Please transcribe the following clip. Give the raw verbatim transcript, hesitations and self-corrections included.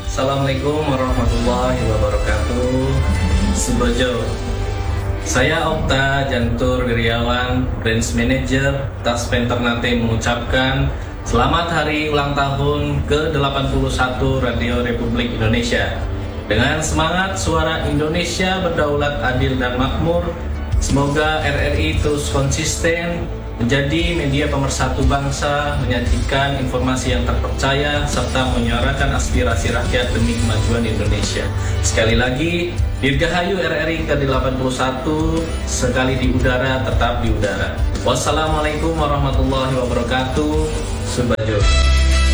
Assalamualaikum warahmatullahi wabarakatuh. Subojo. Saya Okta Jantur Wiryawan, Branch Manager Taspen Ternate mengucapkan selamat hari ulang tahun ke delapan puluh satu Radio Republik Indonesia. Dengan semangat suara Indonesia berdaulat, adil dan makmur, semoga R R I terus konsisten menjadi media pemersatu bangsa, menyajikan informasi yang terpercaya, serta menyuarakan aspirasi rakyat demi kemajuan Indonesia. Sekali lagi, Dirgahayu R R I ke delapan puluh satu, sekali di udara, tetap di udara. Wassalamualaikum warahmatullahi wabarakatuh. Subojo.